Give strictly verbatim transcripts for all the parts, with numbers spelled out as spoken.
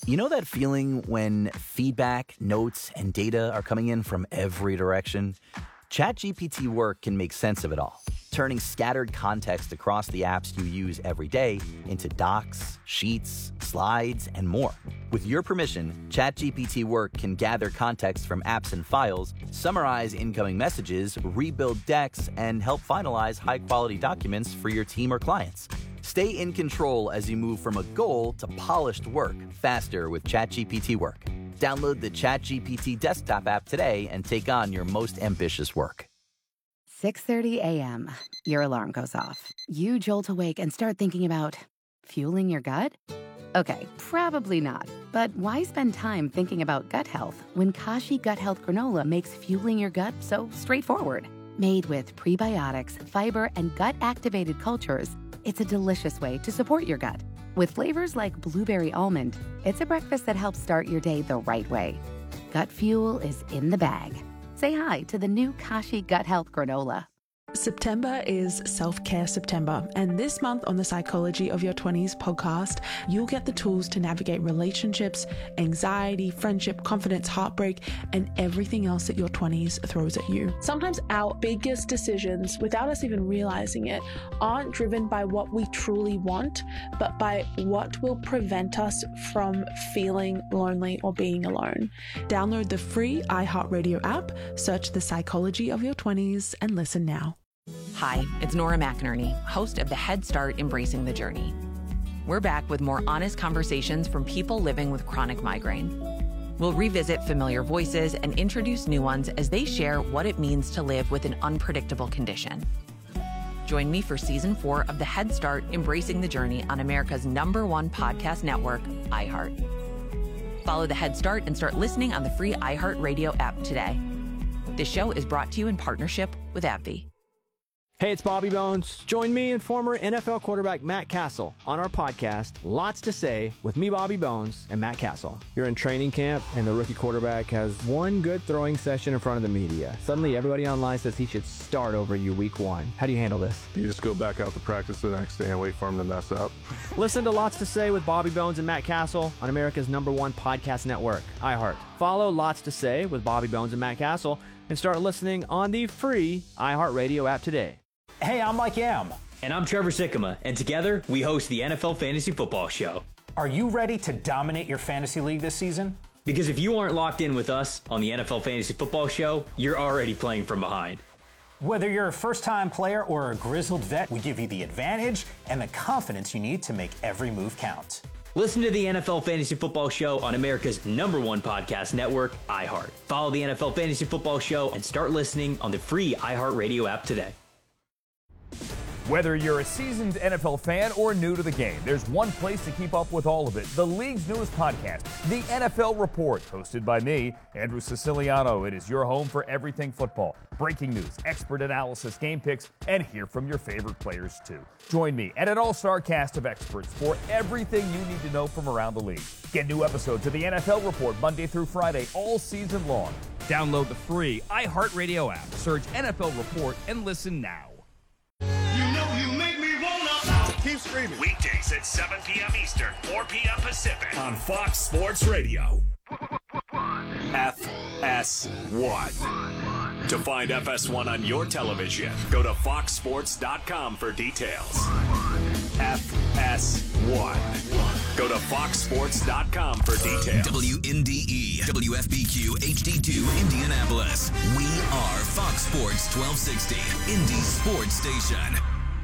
You know that feeling when feedback, notes, and data are coming in from every direction? ChatGPT Work can make sense of it all, turning scattered context across the apps you use every day into docs, sheets, slides, and more. With your permission, ChatGPT Work can gather context from apps and files, summarize incoming messages, rebuild decks, and help finalize high-quality documents for your team or clients. Stay in control as you move from a goal to polished work faster with ChatGPT Work. Download the ChatGPT desktop app today and take on your most ambitious work. six thirty a.m. Your alarm goes off. You jolt awake and start thinking about fueling your gut? Okay, probably not. But why spend time thinking about gut health when Kashi Gut Health Granola makes fueling your gut so straightforward? Made with prebiotics, fiber, and gut-activated cultures, it's a delicious way to support your gut. With flavors like blueberry almond, it's a breakfast that helps start your day the right way. Gut fuel is in the bag. Say hi to the new Kashi Gut Health Granola. September is Self-Care September, and this month on the Psychology of Your twenties podcast, you'll get the tools to navigate relationships, anxiety, friendship, confidence, heartbreak, and everything else that your twenties throws at you. Sometimes our biggest decisions, without us even realizing it, aren't driven by what we truly want, but by what will prevent us from feeling lonely or being alone. Download the free iHeartRadio app, search the Psychology of Your twenties, and listen now. Hi, it's Nora McInerney, host of the Head Start Embracing the Journey. We're back with more honest conversations from people living with chronic migraine. We'll revisit familiar voices and introduce new ones as they share what it means to live with an unpredictable condition. Join me for season four of the Head Start Embracing the Journey on America's number one podcast network, iHeart. Follow the Head Start and start listening on the free iHeartRadio app today. This show is brought to you in partnership with AbbVie. Hey, it's Bobby Bones. Join me and former N F L quarterback Matt Castle on our podcast, Lots to Say, with me, Bobby Bones, and Matt Castle. You're in training camp, and the rookie quarterback has one good throwing session in front of the media. Suddenly, everybody online says he should start over you week one. How do you handle this? You just go back out to practice the next day and wait for him to mess up. Listen to Lots to Say with Bobby Bones and Matt Castle on America's number one podcast network, iHeart. Follow Lots to Say with Bobby Bones and Matt Castle and start listening on the free iHeartRadio app today. Hey, I'm Mike Yam. And I'm Trevor Sikkema, and together we host the N F L Fantasy Football Show. Are you ready to dominate your fantasy league this season? Because if you aren't locked in with us on the N F L Fantasy Football Show, you're already playing from behind. Whether you're a first-time player or a grizzled vet, we give you the advantage and the confidence you need to make every move count. Listen to the N F L Fantasy Football Show on America's number one podcast network, iHeart. Follow the N F L Fantasy Football Show and start listening on the free iHeartRadio app today. Whether you're a seasoned N F L fan or new to the game, there's one place to keep up with all of it. The league's newest podcast, The N F L Report, hosted by me, Andrew Siciliano. It is your home for everything football. Breaking news, expert analysis, game picks, and hear from your favorite players too. Join me and an all-star cast of experts for everything you need to know from around the league. Get new episodes of The N F L Report Monday through Friday all season long. Download the free iHeartRadio app, search N F L Report, and listen now. Keep streaming. Weekdays at seven p.m. Eastern, four p.m. Pacific. On Fox Sports Radio. F S one. To find F S one on your television, go to fox sports dot com for details. F S one. Go to fox sports dot com for details. W N D E, W F B Q, H D two, Indianapolis. We are Fox Sports twelve sixty, Indy Sports Station.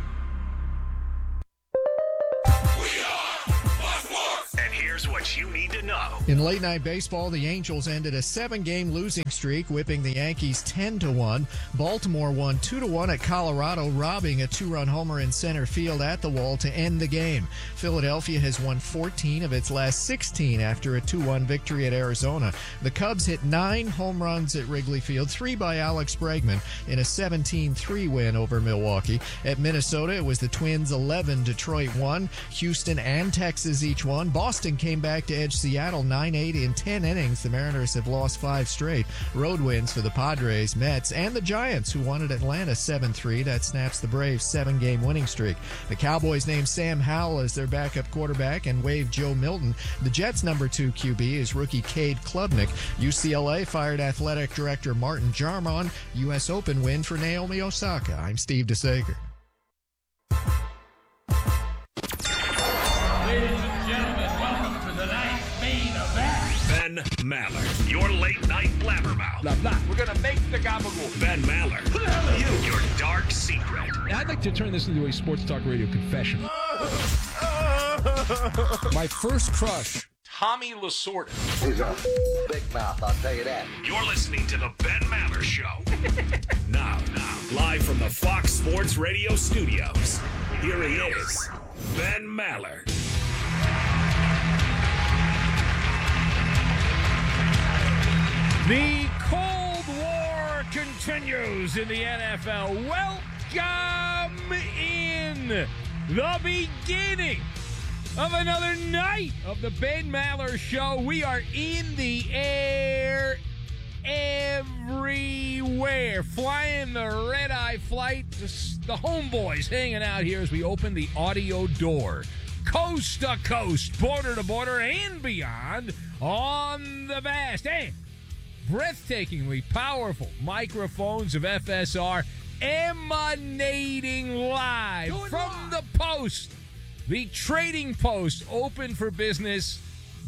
What you need to know. In late night baseball, the Angels ended a seven-game losing streak, whipping the Yankees ten to one. Baltimore won two to one at Colorado, robbing a two-run homer in center field at the wall to end the game. Philadelphia has won fourteen of its last sixteen after a two one victory at Arizona. The Cubs hit nine home runs at Wrigley Field, three by Alex Bregman, in a seventeen three win over Milwaukee. At Minnesota, it was the Twins eleven, Detroit one. Houston and Texas each won. Boston came came back to edge Seattle nine eight in ten innings. The Mariners have lost five straight. Road wins for the Padres, Mets, and the Giants, who won at Atlanta seven three. That snaps the Braves' seven-game winning streak. The Cowboys named Sam Howell as their backup quarterback and waived Joe Milton. The Jets' number two Q B is rookie Cade Klubnik. U C L A fired athletic director Martin Jarmon. U S Open win for Naomi Osaka. I'm Steve DeSager. Ladies and gentlemen, welcome to the night's main event. Ben Maller, your late night blabbermouth. Blah, blah. We're going to make the gabagool. Ben Maller. Who the hell are you? Your dark secret. I'd like to turn this into a sports talk radio confession. My first crush, Tommy Lasorda. He's a big mouth, I'll tell you that. You're listening to the Ben Maller Show. now, now, live from the Fox Sports Radio studios, here he is, Ben Maller. The Cold War continues in the N F L. Welcome in the beginning of another night of the Ben Maller Show. We are in the air everywhere, flying the red-eye flight. The homeboys hanging out here as we open the audio door, coast to coast, border to border, and beyond on the vast and breathtakingly powerful microphones of F S R, emanating live from the Post. The Trading Post, open for business,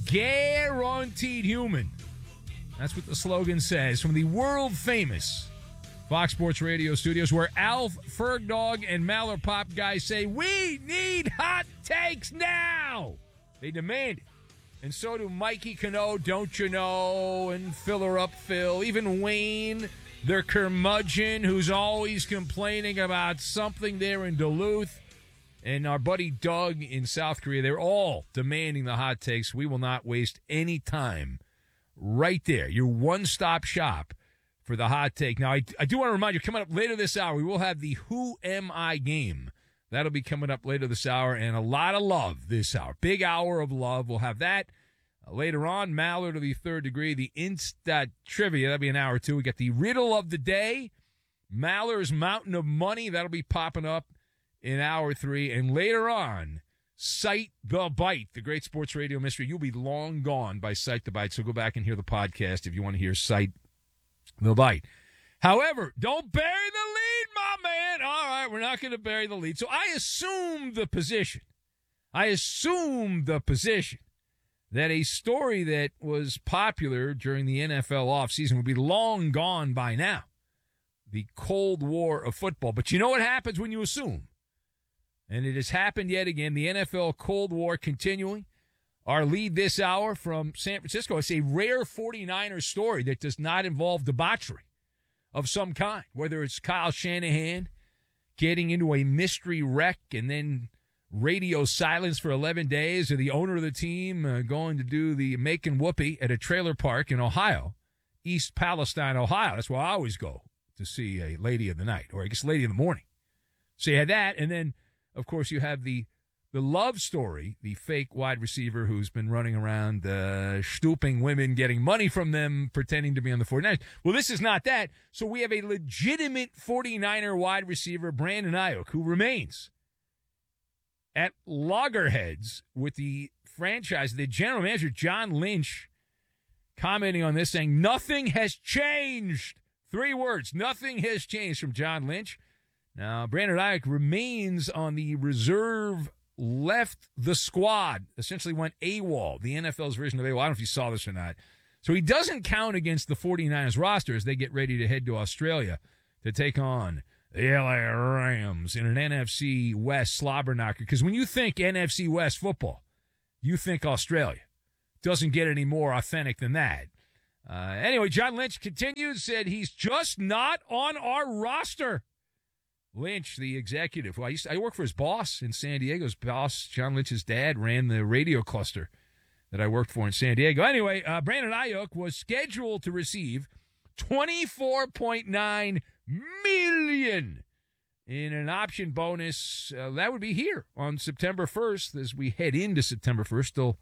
guaranteed human. That's what the slogan says from the world-famous Fox Sports Radio studios, where Alf Fergdog and Maller Pop guys say, we need hot takes now. They demand it. And so do Mikey Cano, Don't You Know, and Filler Up Phil, even Wayne, their curmudgeon, who's always complaining about something there in Duluth, and our buddy Doug in South Korea. They're all demanding the hot takes. We will not waste any time. Right there, your one-stop shop for the hot take. Now, I, I do want to remind you, coming up later this hour, we will have the Who Am I game. That'll be coming up later this hour, and a lot of love this hour. Big hour of love. We'll have that uh, later on. Maller to the third degree, the Insta Trivia. That'll be an hour or two. We got the Riddle of the Day, Maller's Mountain of Money. That'll be popping up in hour three. And later on, Cite the Bite, the great sports radio mystery. You'll be long gone by Cite the Bite, so go back and hear the podcast if you want to hear Cite the Bite. However, don't bury the lead, my man. All right, we're not going to bury the lead. So I assume the position. I assume the position that a story that was popular during the N F L offseason would be long gone by now. The Cold War of football. But you know what happens when you assume? And it has happened yet again. The N F L Cold War continuing. Our lead this hour from San Francisco. It's a rare 49ers story that does not involve debauchery of some kind, whether it's Kyle Shanahan getting into a mystery wreck and then radio silence for eleven days, or the owner of the team uh, going to do the making whoopee at a trailer park in Ohio, East Palestine, Ohio. That's where I always go to see a lady of the night, or I guess lady of the morning. So you had that, and then, of course, you have the the love story, the fake wide receiver who's been running around uh, stooping women, getting money from them, pretending to be on the 49ers. Well, this is not that. So we have a legitimate 49er wide receiver, Brandon Ayuk, who remains at loggerheads with the franchise. The general manager, John Lynch, commenting on this, saying, nothing has changed. Three words, nothing has changed from John Lynch. Now, Brandon Ayuk remains on the reserve, left the squad, essentially went AWOL, the N F L's version of AWOL. I don't know if you saw this or not. So he doesn't count against the 49ers roster as they get ready to head to Australia to take on the L A Rams in an N F C West slobber knocker. Because when you think N F C West football, you think Australia. Doesn't get any more authentic than that. Uh, anyway, John Lynch continues, said he's just not on our roster. Lynch, the executive, well, I, used to, I worked for his boss in San Diego. His boss, John Lynch's dad, ran the radio cluster that I worked for in San Diego. Anyway, uh, Brandon Ayuk was scheduled to receive twenty-four point nine million dollars in an option bonus. Uh, that would be here on September first as we head into September first. Still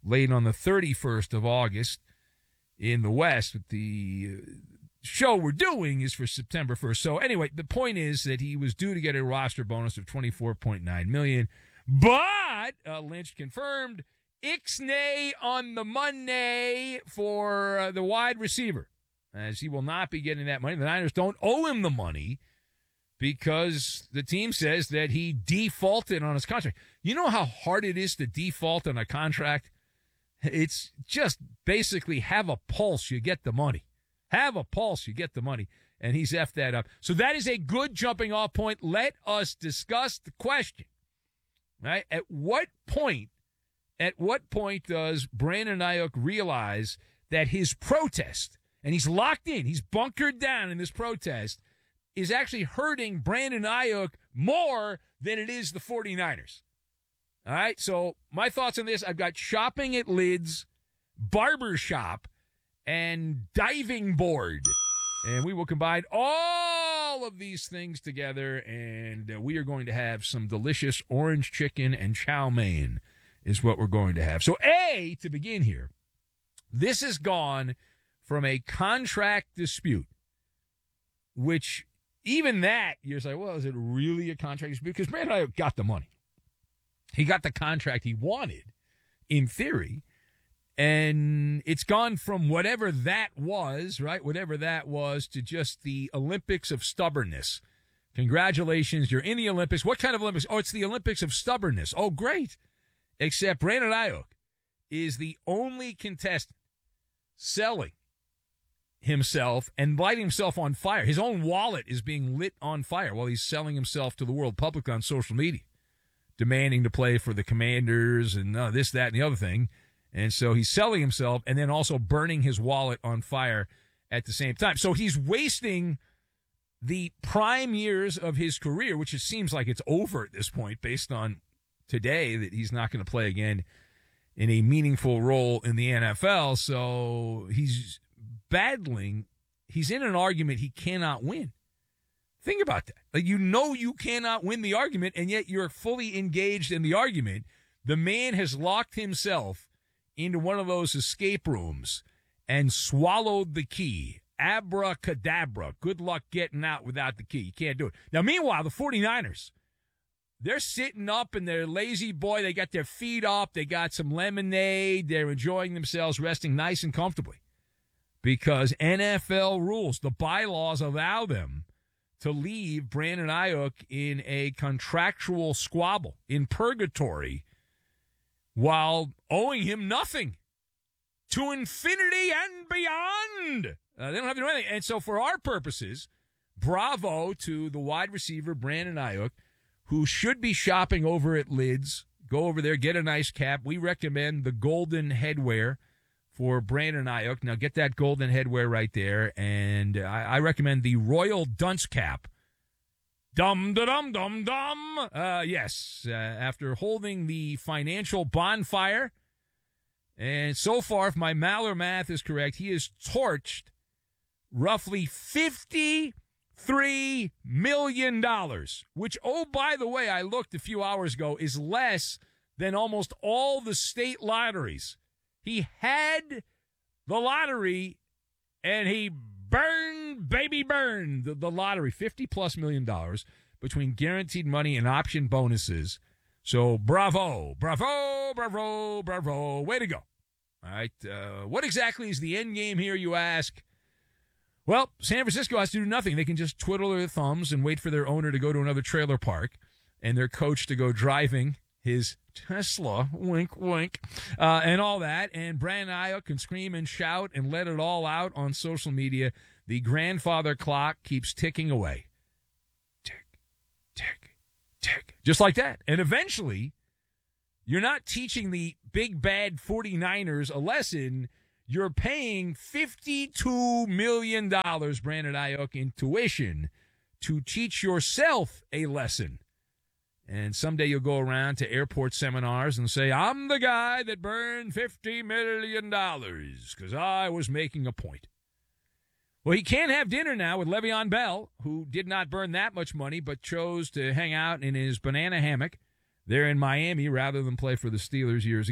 late on the thirty-first of August in the West. But the show we're doing is for September first. So anyway, the point is that he was due to get a roster bonus of twenty-four point nine million dollars. But uh, Lynch confirmed Ixnay on the Monday for uh, the wide receiver, as he will not be getting that money. The Niners don't owe him the money because the team says that he defaulted on his contract. You know how hard it is to default on a contract? It's just basically have a pulse, you get the money. Have a pulse, you get the money. And he's effed that up. So that is a good jumping off point. Let us discuss the question. Right? At what point, at what point does Brandon Ayuk realize that his protest, and he's locked in, he's bunkered down in this protest, is actually hurting Brandon Ayuk more than it is the 49ers? All right, so my thoughts on this, I've got shopping at Lids, barbershop, and diving board. And we will combine all of these things together, and uh, we are going to have some delicious orange chicken and chow mein is what we're going to have. So, A, to begin here, this has gone from a contract dispute, which even that, you're like, well, is it really a contract dispute? Because Brandon Ayuk got the money. He got the contract he wanted, in theory, and it's gone from whatever that was, right, whatever that was, to just the Olympics of stubbornness. Congratulations, you're in the Olympics. What kind of Olympics? Oh, it's the Olympics of stubbornness. Oh, great. Except Brandon Ayuk is the only contestant selling himself and lighting himself on fire. His own wallet is being lit on fire while he's selling himself to the world public on social media, demanding to play for the Commanders and uh, this, that, and the other thing. And so he's selling himself and then also burning his wallet on fire at the same time. So he's wasting the prime years of his career, which it seems like it's over at this point based on today that he's not going to play again in a meaningful role in the N F L. So he's battling. He's in an argument he cannot win. Think about that. Like, you know you cannot win the argument, and yet you're fully engaged in the argument. The man has locked himself into one of those escape rooms and swallowed the key. Abracadabra. Good luck getting out without the key. You can't do it. Now, meanwhile, the 49ers, they're sitting up in their lazy boy. They got their feet up. They got some lemonade. They're enjoying themselves, resting nice and comfortably. Because N F L rules, the bylaws allow them to leave Brandon Ayuk in a contractual squabble, in purgatory, while owing him nothing to infinity and beyond. Uh, they don't have to do anything. And so for our purposes, bravo to the wide receiver, Brandon Ayuk, who should be shopping over at Lids. Go over there, get a nice cap. We recommend the golden headwear for Brandon Ayuk. Now get that golden headwear right there. And I, I recommend the Royal Dunce Cap. Dum, da, dum, dum, dum. Uh, yes, uh, after holding the financial bonfire. And so far, if my Maller math is correct, he has torched roughly fifty-three million dollars, which, oh, by the way, I looked a few hours ago, is less than almost all the state lotteries. He had the lottery, and he burned, baby burned, the, the lottery, fifty-plus million dollars between guaranteed money and option bonuses. So bravo, bravo, bravo, bravo. Way to go. All right, uh, what exactly is the end game here, you ask? Well, San Francisco has to do nothing. They can just twiddle their thumbs and wait for their owner to go to another trailer park and their coach to go driving his Tesla, wink, wink, uh, and all that. And Brandon Ayuk can scream and shout and let it all out on social media. The grandfather clock keeps ticking away. Tick, tick, tick. Just like that. And eventually, you're not teaching the big bad 49ers a lesson. You're paying fifty-two million dollars, Brandon Ayuk, in tuition to teach yourself a lesson. And someday you'll go around to airport seminars and say, I'm the guy that burned fifty million dollars because I was making a point. Well, he can't have dinner now with Le'Veon Bell, who did not burn that much money but chose to hang out in his banana hammock there in Miami rather than play for the Steelers years ago.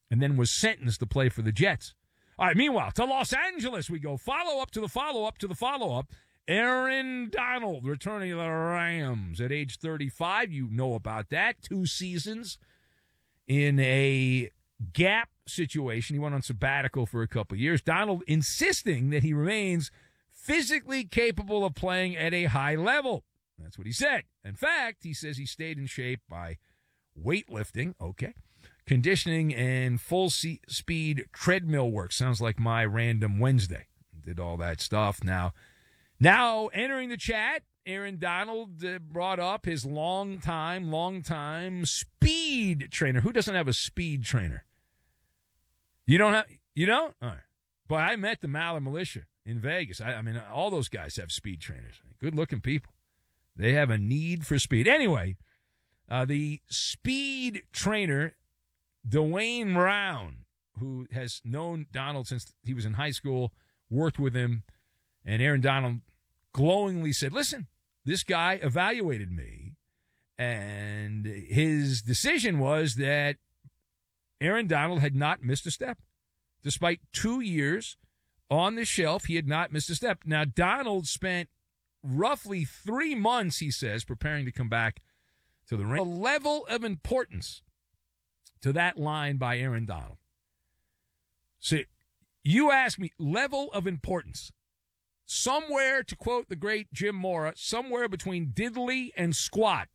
and then was sentenced to play for the Jets. All right, meanwhile, to Los Angeles we go. Follow-up to the follow-up to the follow-up. Aaron Donald returning to the Rams at age thirty-five. You know about that. Two seasons in a gap situation. He went on sabbatical for a couple of years. Donald insisting that he remains physically capable of playing at a high level. That's what he said. In fact, he says he stayed in shape by weightlifting, okay, conditioning, and full speed treadmill work. Sounds like my random Wednesday. Did all that stuff. Now, now entering the chat, Aaron Donald uh, brought up his long time, long time speed trainer. Who doesn't have a speed trainer? You don't have, you don't? All right. But I met the Maller Militia in Vegas. I, I mean, all those guys have speed trainers. Good-looking people. They have a need for speed. Anyway, uh, the speed trainer, Dwayne Brown, who has known Donald since he was in high school, worked with him, and Aaron Donald glowingly said, listen, this guy evaluated me, and his decision was that Aaron Donald had not missed a step. Despite two years on the shelf, he had not missed a step. Now, Donald spent roughly three months, he says, preparing to come back to the ring. The level of importance to that line by Aaron Donald. So you ask me, level of importance. Somewhere, to quote the great Jim Mora, somewhere between diddly and squat.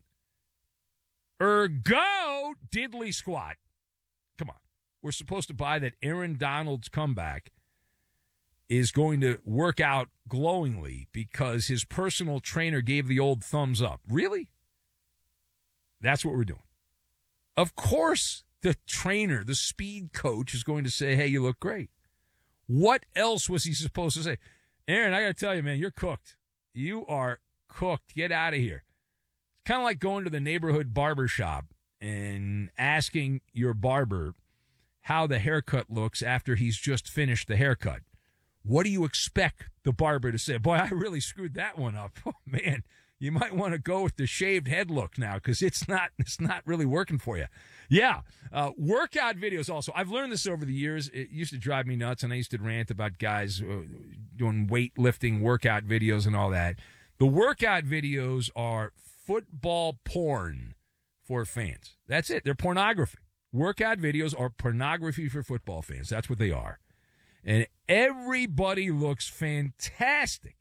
Ergo, diddly squat. Come on. We're supposed to buy that Aaron Donald's comeback is going to work out glowingly because his personal trainer gave the old thumbs up. Really? That's what we're doing. Of course, the trainer, the speed coach, is going to say, hey, you look great. What else was he supposed to say? Aaron, I got to tell you, man, you're cooked. You are cooked. Get out of here. It's kind of like going to the neighborhood barber shop and asking your barber how the haircut looks after he's just finished the haircut. What do you expect the barber to say? Boy, I really screwed that one up. Oh, man, you might want to go with the shaved head look now because it's not it's not really working for you. Yeah, uh, workout videos also. I've learned this over the years. It used to drive me nuts, and I used to rant about guys uh, doing weightlifting workout videos and all that. The workout videos are football porn for fans. That's it. They're pornography. Workout videos are pornography for football fans. That's what they are. And everybody looks fantastic.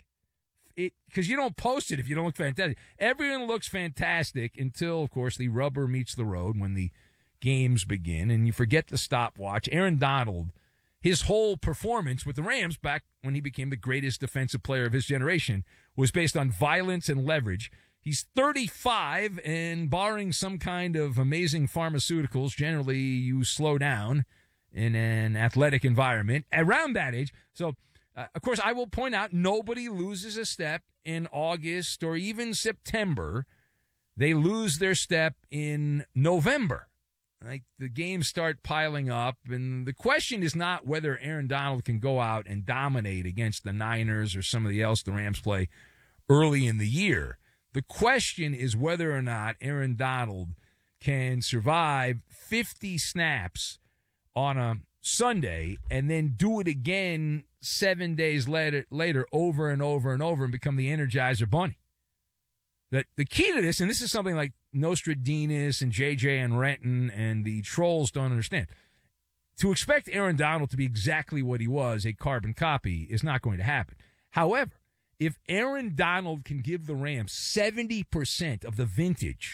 It because you don't post it if you don't look fantastic. Everyone looks fantastic until, of course, the rubber meets the road when the games begin and you forget the stopwatch. Aaron Donald, his whole performance with the Rams back when he became the greatest defensive player of his generation was based on violence and leverage. He's thirty-five, and barring some kind of amazing pharmaceuticals, generally you slow down in an athletic environment around that age. So, uh, of course, I will point out nobody loses a step in August or even September. They lose their step in November. Like the games start piling up, and the question is not whether Aaron Donald can go out and dominate against the Niners or somebody else the Rams play early in the year. The question is whether or not Aaron Donald can survive fifty snaps on a Sunday and then do it again seven days later, later over and over and over and become the Energizer Bunny. That the key to this, and this is something like Nostradamus and J J and Renton and the trolls don't understand. To expect Aaron Donald to be exactly what he was, a carbon copy, is not going to happen. However, if Aaron Donald can give the Rams seventy percent of the vintage,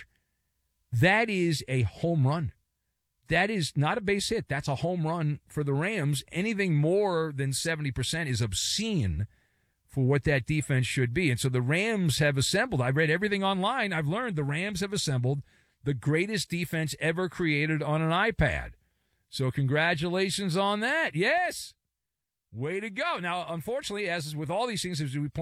that is a home run. That is not a base hit. That's a home run for the Rams. Anything more than seventy percent is obscene for what that defense should be. And so the Rams have assembled. I've read everything online. I've learned the Rams have assembled the greatest defense ever created on an iPad. So congratulations on that. Yes. Way to go. Now, unfortunately, as is with all these things, as we